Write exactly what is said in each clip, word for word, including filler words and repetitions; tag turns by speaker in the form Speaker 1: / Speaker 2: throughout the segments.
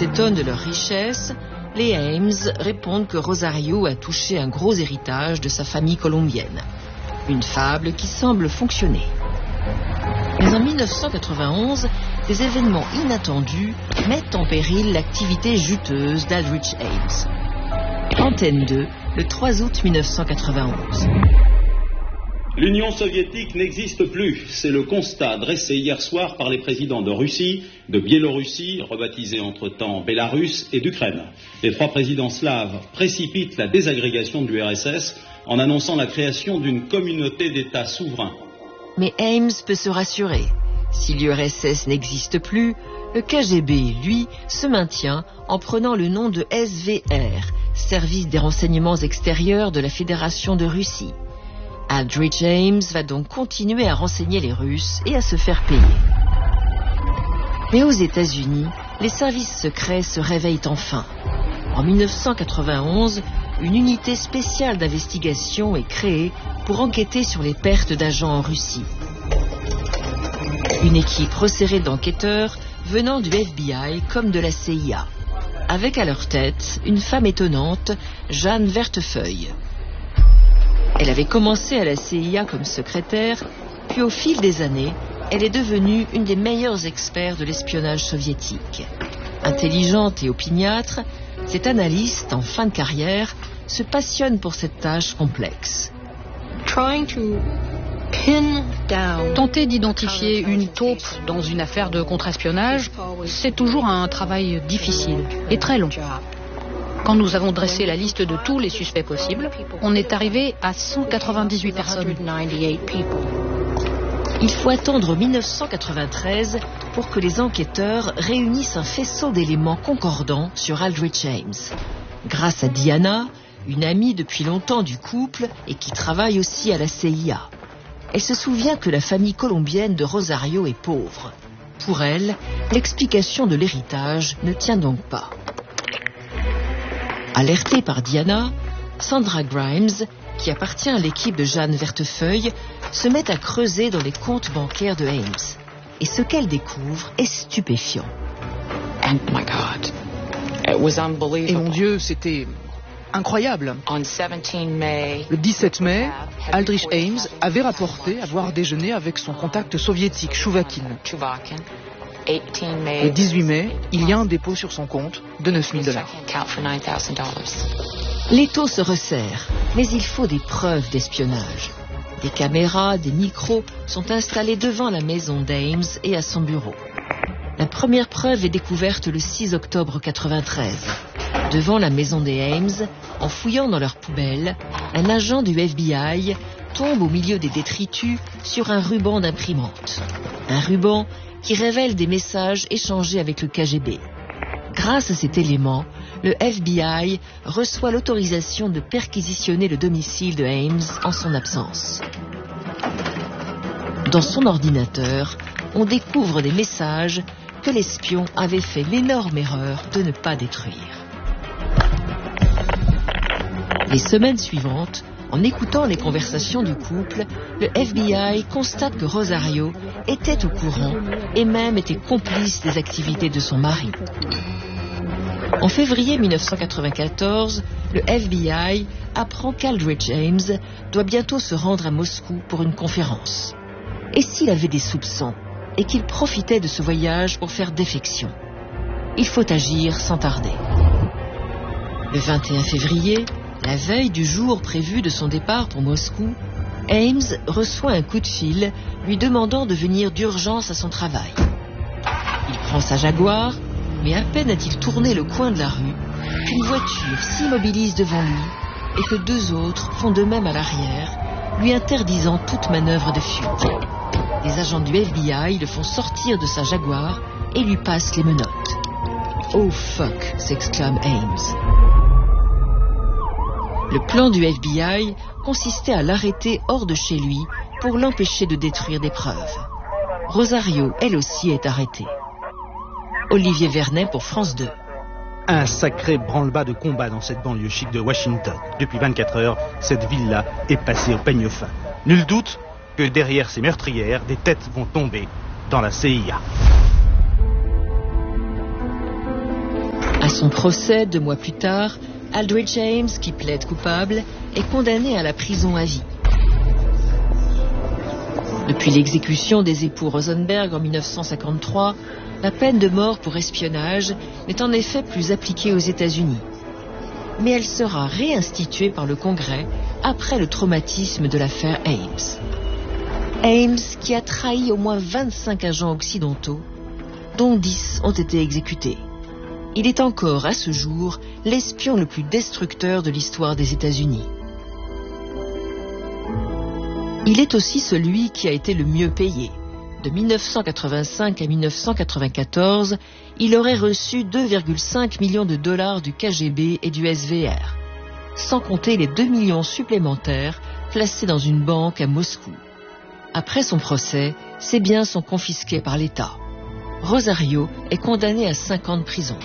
Speaker 1: s'étonnent de leur richesse, les Ames répondent que Rosario a touché un gros héritage de sa famille colombienne. Une fable qui semble fonctionner. Mais en mille neuf cent quatre-vingt-onze, des événements inattendus mettent en péril l'activité juteuse d'Aldrich Ames. Antenne deux, le trois août mille neuf cent quatre-vingt-onze.
Speaker 2: L'Union soviétique n'existe plus. C'est le constat dressé hier soir par les présidents de Russie, de Biélorussie, rebaptisés entre-temps Bélarus, et d'Ukraine. Les trois présidents slaves précipitent la désagrégation de l'U R S S en annonçant la création d'une communauté d'États souverains.
Speaker 1: Mais Ames peut se rassurer. Si l'U R S S n'existe plus, le K G B, lui, se maintient en prenant le nom de S V R, Service des renseignements extérieurs de la Fédération de Russie. Aldrich Ames va donc continuer à renseigner les Russes et à se faire payer. Mais aux États-Unis, les services secrets se réveillent enfin. En mille neuf cent quatre-vingt-onze, une unité spéciale d'investigation est créée pour enquêter sur les pertes d'agents en Russie. Une équipe resserrée d'enquêteurs venant du F B I comme de la C I A, avec à leur tête une femme étonnante, Jeanne Vertefeuille. Elle avait commencé à la C I A comme secrétaire, puis au fil des années, elle est devenue une des meilleures experts de l'espionnage soviétique. Intelligente et opiniâtre, cette analyste en fin de carrière se passionne pour cette tâche complexe.
Speaker 3: Tenter d'identifier une taupe dans une affaire de contre-espionnage, c'est toujours un travail difficile et très long. Quand nous avons dressé la liste de tous les suspects possibles, on est arrivé à cent quatre-vingt-dix-huit personnes.
Speaker 1: Il faut attendre mille neuf cent quatre-vingt-treize pour que les enquêteurs réunissent un faisceau d'éléments concordants sur Aldrich Ames. Grâce à Diana, une amie depuis longtemps du couple et qui travaille aussi à la C I A. Elle se souvient que la famille colombienne de Rosario est pauvre. Pour elle, l'explication de l'héritage ne tient donc pas. Alertée par Diana, Sandra Grimes, qui appartient à l'équipe de Jeanne Vertefeuille, se met à creuser dans les comptes bancaires de Ames. Et ce qu'elle découvre est stupéfiant.
Speaker 4: Et mon Dieu, c'était incroyable. Le dix-sept mai, Aldrich Ames avait rapporté avoir déjeuné avec son contact soviétique, Chouvakin. Le dix-huit mai, il y a un dépôt sur son compte de neuf mille dollars.
Speaker 1: L'étau se resserre, mais il faut des preuves d'espionnage. Des caméras, des micros sont installés devant la maison d'Ames et à son bureau. La première preuve est découverte le six octobre quatre-vingt-treize. Devant la maison des Ames, en fouillant dans leurs poubelles, un agent du F B I tombe au milieu des détritus sur un ruban d'imprimante. Un ruban qui révèle des messages échangés avec le K G B. Grâce à cet élément, le F B I reçoit l'autorisation de perquisitionner le domicile de Ames en son absence. Dans son ordinateur, on découvre des messages que l'espion avait fait l'énorme erreur de ne pas détruire. Les semaines suivantes, en écoutant les conversations du couple, le F B I constate que Rosario était au courant et même était complice des activités de son mari. En février mille neuf cent quatre-vingt-quatorze, le F B I apprend qu'Aldrich Ames doit bientôt se rendre à Moscou pour une conférence. Et s'il avait des soupçons et qu'il profitait de ce voyage pour faire défection? Il faut agir sans tarder. Le vingt et un février, la veille du jour prévu de son départ pour Moscou, Ames reçoit un coup de fil lui demandant de venir d'urgence à son travail. Il prend sa Jaguar, mais à peine a-t-il tourné le coin de la rue qu'une voiture s'immobilise devant lui et que deux autres font de même à l'arrière, lui interdisant toute manœuvre de fuite. Les agents du F B I le font sortir de sa Jaguar et lui passent les menottes. « Oh fuck !» s'exclame Ames. Le plan du F B I consistait à l'arrêter hors de chez lui pour l'empêcher de détruire des preuves. Rosario, elle aussi, est arrêtée. Olivier Vernet pour France deux.
Speaker 5: Un sacré branle-bas de combat dans cette banlieue chic de Washington. Depuis vingt-quatre heures, cette ville-là est passée au peigne fin. Nul doute que derrière ces meurtrières, des têtes vont tomber dans la C I A.
Speaker 1: son procès, deux mois plus tard, Aldrich Ames, qui plaide coupable, est condamné à la prison à vie. Depuis l'exécution des époux Rosenberg en mille neuf cent cinquante-trois, la peine de mort pour espionnage n'est en effet plus appliquée aux États-Unis. Mais elle sera réinstituée par le Congrès après le traumatisme de l'affaire Ames. Ames, qui a trahi au moins vingt-cinq agents occidentaux, dont dix ont été exécutés. Il est encore, à ce jour, l'espion le plus destructeur de l'histoire des États-Unis. Il est aussi celui qui a été le mieux payé. De mille neuf cent quatre-vingt-cinq à mille neuf cent quatre-vingt-quatorze, il aurait reçu deux virgule cinq millions de dollars du K G B et du S V R, sans compter les deux millions supplémentaires placés dans une banque à Moscou. Après son procès, ses biens sont confisqués par l'État. Rosario est condamné à cinq ans de prison.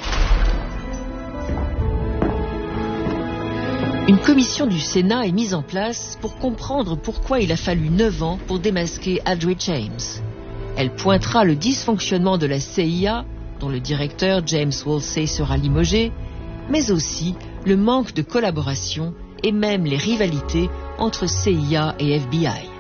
Speaker 1: Une commission du Sénat est mise en place pour comprendre pourquoi il a fallu neuf ans pour démasquer Aldrich Ames. Elle pointera le dysfonctionnement de la C I A, dont le directeur James Woolsey sera limogé, mais aussi le manque de collaboration et même les rivalités entre C I A et F B I.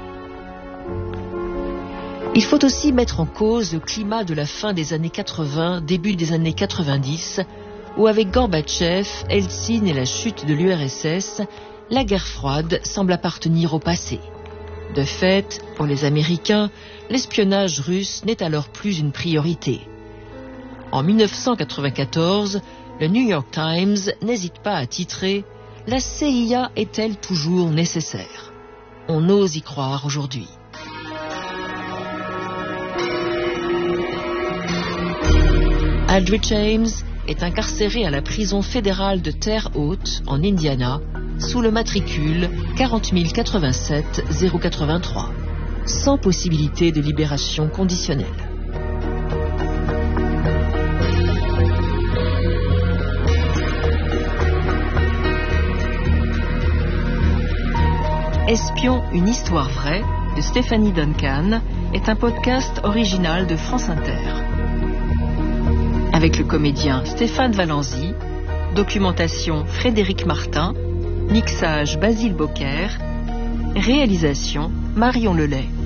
Speaker 1: Il faut aussi mettre en cause le climat de la fin des années quatre-vingts, début des années quatre-vingt-dix, où avec Gorbatchev, Eltsine et la chute de l'U R S S, la guerre froide semble appartenir au passé. De fait, pour les Américains, l'espionnage russe n'est alors plus une priorité. En mille neuf cent quatre-vingt-quatorze, le New York Times n'hésite pas à titrer « La C I A est-elle toujours nécessaire ?» On ose y croire aujourd'hui. Aldrich Ames est incarcéré à la prison fédérale de Terre Haute, en Indiana, sous le matricule quarante mille quatre-vingt-sept zéro quatre-vingt-trois, sans possibilité de libération conditionnelle. Espion, une histoire vraie, de Stéphanie Duncan, est un podcast original de France Inter. Avec le comédien Stéphane Valenzy, documentation Frédéric Martin, mixage Basile Bocquer, réalisation Marion Lelay.